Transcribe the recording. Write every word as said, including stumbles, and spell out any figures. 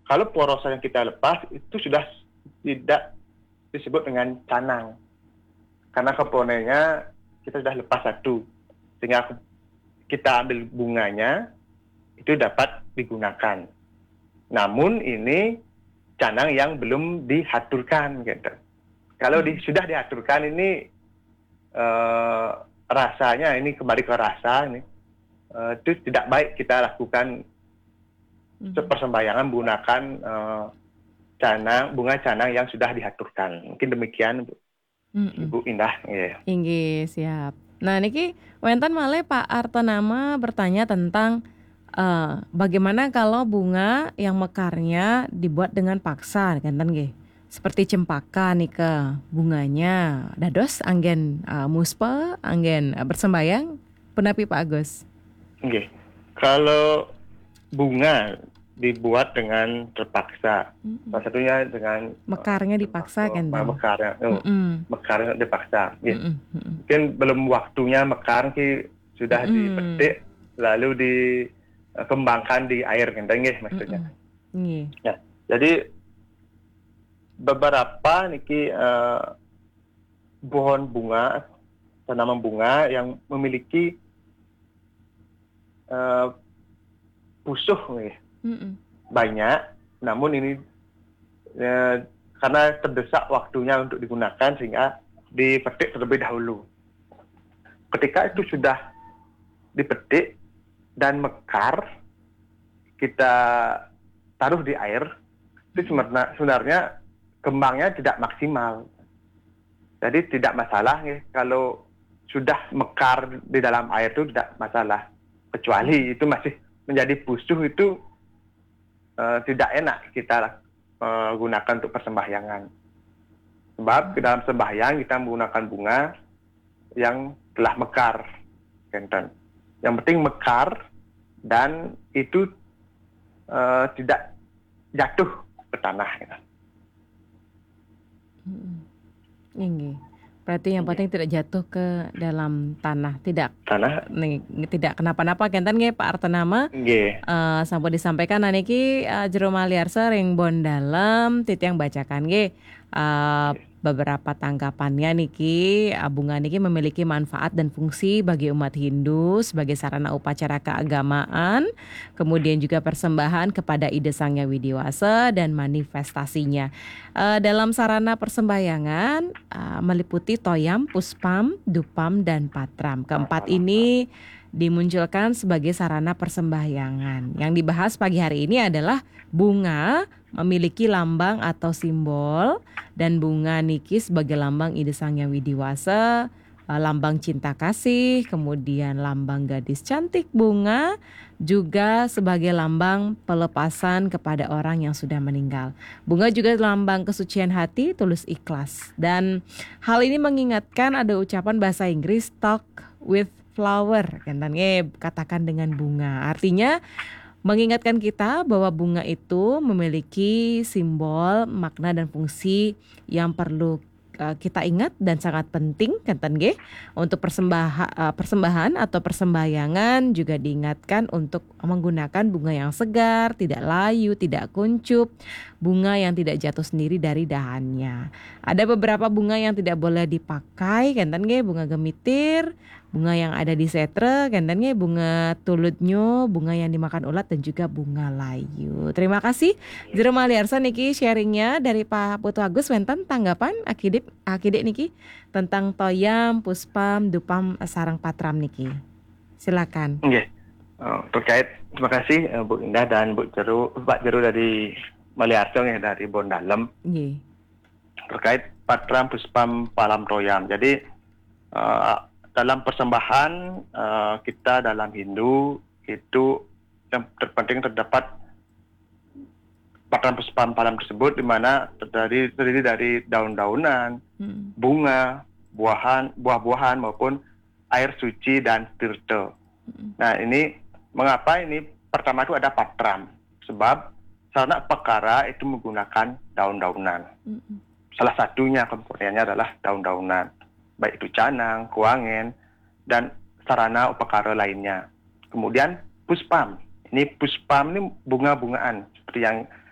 Kalau porosa yang kita lepas itu sudah tidak disebut dengan canang. Karena komponennya kita sudah lepas satu. Sehingga kita ambil bunganya, itu dapat digunakan. Namun ini canang yang belum dihaturkan. Gitu. Kalau di, sudah dihaturkan ini uh, rasanya, ini kembali ke rasa, ini, uh, itu tidak baik kita lakukan persembahyangan menggunakan uh, canang, bunga canang yang sudah dihaturkan. Mungkin demikian, Bu. Mm-mm. Ibu Indah. Yeah. Inggih, siap. Nah, niki wenten malih Pak Artanama bertanya tentang uh, bagaimana kalau bunga yang mekarnya dibuat dengan paksa, kan nggih? Seperti cempaka nih ke bunganya dados anggen uh, muspe, anggen uh, bersembayang. Penapi Pak Agus? Okay. Kalau bunga dibuat dengan terpaksa, mm-hmm. salah satunya dengan mekarnya dipaksa kan? Uh, mekarnya, uh, mm-hmm. mekarnya dipaksa. Yeah. Mm-hmm. Mungkin belum waktunya mekar ki sudah mm-hmm. dipetik lalu dikembangkan di air kan, nggih maksudnya. Mm-hmm. Ya, jadi beberapa niki uh, pohon bunga, tanaman bunga yang memiliki uh, pusuh nih. Mm-mm. Banyak, namun ini ya, karena terdesak waktunya untuk digunakan sehingga dipetik terlebih dahulu. Ketika itu sudah dipetik dan mekar, kita taruh di air, itu sebenarnya, sebenarnya kembangnya tidak maksimal. Jadi tidak masalah ya, kalau sudah mekar di dalam air itu tidak masalah. Kecuali itu masih menjadi pusuh, itu Uh, tidak enak kita uh, gunakan untuk persembahyangan. Sebab di dalam sembahyang kita menggunakan bunga yang telah mekar. Kenten. Yang penting mekar dan itu uh, tidak jatuh ke tanah. Ini. Berarti yang penting tidak jatuh ke dalam tanah, tidak tanah nih, tidak kenapa-napa kenten nggih Pak Artanama. Nggih. Uh, sampun disampaikan niki uh, jero maliarsa ring bon dalem titiang bacakan nggih uh, beberapa tanggapannya niki. uh, bunga niki memiliki manfaat dan fungsi bagi umat Hindu sebagai sarana upacara keagamaan, kemudian juga persembahan kepada ide Sang Hyang Widiwasa dan manifestasinya. Uh, dalam sarana persembahyangan uh, meliputi toyam, puspam, dupam, dan patram. Keempat ini dimunculkan sebagai sarana persembahyangan. Yang dibahas pagi hari ini adalah bunga memiliki lambang atau simbol, dan bunga niki sebagai lambang ide Sang Hyang Widiwasa, lambang cinta kasih, kemudian lambang gadis cantik bunga, juga sebagai lambang pelepasan kepada orang yang sudah meninggal. Bunga juga lambang kesucian hati, tulus ikhlas. Dan hal ini mengingatkan ada ucapan bahasa Inggris talk with flower, kan katakan dengan bunga. Artinya mengingatkan kita bahwa bunga itu memiliki simbol, makna dan fungsi yang perlu uh, kita ingat dan sangat penting, kan nggih. Untuk persembahan uh, persembahan atau persembahyangan juga diingatkan untuk menggunakan bunga yang segar, tidak layu, tidak kuncup, bunga yang tidak jatuh sendiri dari dahannya. Ada beberapa bunga yang tidak boleh dipakai, kan nggih, bunga gemitir, bunga yang ada di setre, kentennya bunga tulutnyo, bunga yang dimakan ulat, dan juga bunga layu. Terima kasih Jero Maliarsa niki sharingnya dari Pak Putu Agus. Wenten tanggapan akidip akidip niki tentang toyam, puspam, dupam, sarang patram niki. Silakan. Oke. Oh, terkait, terima kasih uh, Bu Indah dan Bu Jero, Pak Jero dari Maliarsa ya, dari Bondalem. Nggih. Terkait patram, puspam, palam, toyam. Jadi uh, dalam persembahan uh, kita dalam Hindu itu yang terpenting terdapat patram puspam palam tersebut, di mana terdiri, terdiri dari daun-daunan, hmm. bunga, buahan, buah-buahan maupun air suci dan tirta. Hmm. Nah ini mengapa ini pertama itu ada patram, sebab sarana perkara itu menggunakan daun-daunan. Hmm. Salah satunya komponennya adalah daun-daunan, baik itu canang, kuangen, dan sarana upakara lainnya. Kemudian puspam. Ini puspam ini bunga-bungaan seperti yang